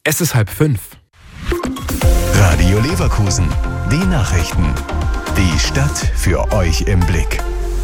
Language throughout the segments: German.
Es ist 4:30. Radio Leverkusen, die Nachrichten. Die Stadt für euch im Blick.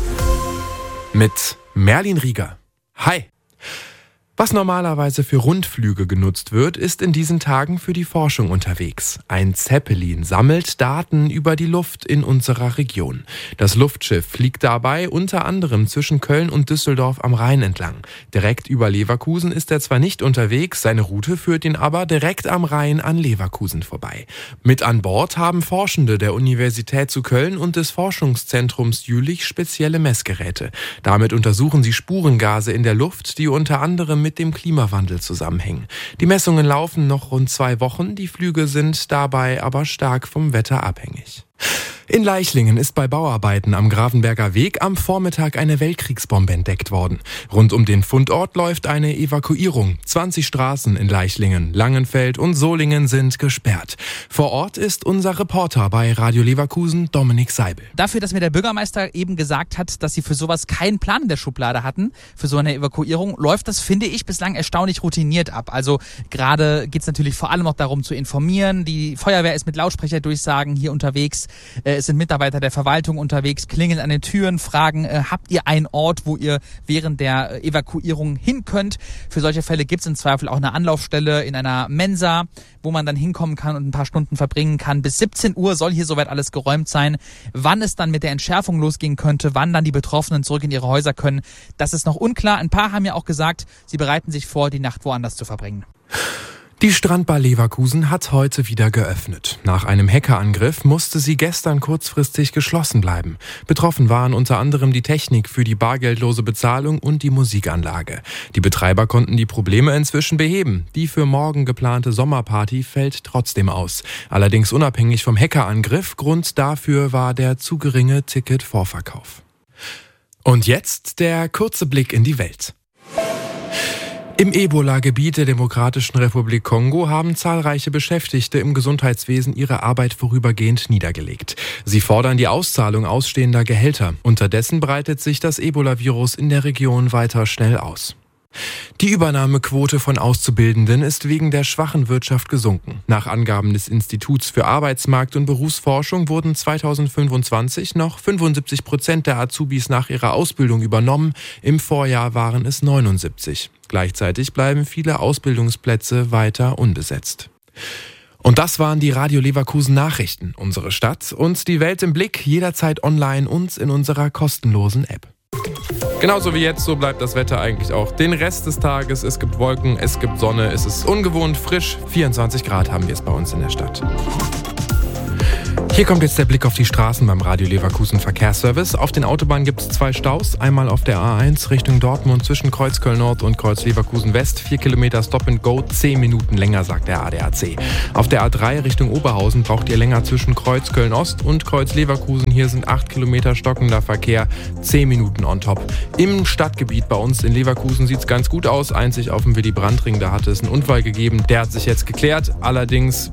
Mit Merlin Rieger. Hi! Was normalerweise für Rundflüge genutzt wird, ist in diesen Tagen für die Forschung unterwegs. Ein Zeppelin sammelt Daten über die Luft in unserer Region. Das Luftschiff fliegt dabei unter anderem zwischen Köln und Düsseldorf am Rhein entlang. Direkt über Leverkusen ist er zwar nicht unterwegs, seine Route führt ihn aber direkt am Rhein an Leverkusen vorbei. Mit an Bord haben Forschende der Universität zu Köln und des Forschungszentrums Jülich spezielle Messgeräte. Damit untersuchen sie Spurengase in der Luft, die unter anderem mit dem Klimawandel zusammenhängen. Die Messungen laufen noch rund 2 Wochen, die Flüge sind dabei aber stark vom Wetter abhängig. In Leichlingen ist bei Bauarbeiten am Grafenberger Weg am Vormittag eine Weltkriegsbombe entdeckt worden. Rund um den Fundort läuft eine Evakuierung. 20 Straßen in Leichlingen, Langenfeld und Solingen sind gesperrt. Vor Ort ist unser Reporter bei Radio Leverkusen, Dominik Seibel. Dafür, dass mir der Bürgermeister eben gesagt hat, dass sie für sowas keinen Plan in der Schublade hatten, für so eine Evakuierung, läuft das, finde ich, bislang erstaunlich routiniert ab. Also gerade geht es natürlich vor allem auch darum zu informieren. Die Feuerwehr ist mit Lautsprecherdurchsagen hier unterwegs. Es sind Mitarbeiter der Verwaltung unterwegs, klingeln an den Türen, fragen, habt ihr einen Ort, wo ihr während der Evakuierung hin könnt? Für solche Fälle gibt es im Zweifel auch eine Anlaufstelle in einer Mensa, wo man dann hinkommen kann und ein paar Stunden verbringen kann. Bis 17 Uhr soll hier soweit alles geräumt sein. Wann es dann mit der Entschärfung losgehen könnte, wann dann die Betroffenen zurück in ihre Häuser können, das ist noch unklar. Ein paar haben ja auch gesagt, sie bereiten sich vor, die Nacht woanders zu verbringen. Die Strandbar Leverkusen hat heute wieder geöffnet. Nach einem Hackerangriff musste sie gestern kurzfristig geschlossen bleiben. Betroffen waren unter anderem die Technik für die bargeldlose Bezahlung und die Musikanlage. Die Betreiber konnten die Probleme inzwischen beheben. Die für morgen geplante Sommerparty fällt trotzdem aus. Allerdings unabhängig vom Hackerangriff. Grund dafür war der zu geringe Ticketvorverkauf. Und jetzt der kurze Blick in die Welt. Im Ebola-Gebiet der Demokratischen Republik Kongo haben zahlreiche Beschäftigte im Gesundheitswesen ihre Arbeit vorübergehend niedergelegt. Sie fordern die Auszahlung ausstehender Gehälter. Unterdessen breitet sich das Ebola-Virus in der Region weiter schnell aus. Die Übernahmequote von Auszubildenden ist wegen der schwachen Wirtschaft gesunken. Nach Angaben des Instituts für Arbeitsmarkt- und Berufsforschung wurden 2025 noch 75% der Azubis nach ihrer Ausbildung übernommen. Im Vorjahr waren es 79%. Gleichzeitig bleiben viele Ausbildungsplätze weiter unbesetzt. Und das waren die Radio Leverkusen Nachrichten. Unsere Stadt und die Welt im Blick, jederzeit online und in unserer kostenlosen App. Genauso wie jetzt, so bleibt das Wetter eigentlich auch den Rest des Tages. Es gibt Wolken, es gibt Sonne, es ist ungewohnt frisch. 24 Grad haben wir es bei uns in der Stadt. Hier kommt jetzt der Blick auf die Straßen beim Radio Leverkusen Verkehrsservice. Auf den Autobahnen gibt es 2 Staus. Einmal auf der A1 Richtung Dortmund zwischen Kreuz Köln Nord und Kreuz Leverkusen West. 4 Kilometer Stop and Go, 10 Minuten länger, sagt der ADAC. Auf der A3 Richtung Oberhausen braucht ihr länger zwischen Kreuz Köln Ost und Kreuz Leverkusen. Hier sind 8 Kilometer stockender Verkehr, 10 Minuten on top. Im Stadtgebiet bei uns in Leverkusen sieht es ganz gut aus. Einzig auf dem Willy-Brandt-Ring, da hatte es einen Unfall gegeben. Der hat sich jetzt geklärt. Allerdings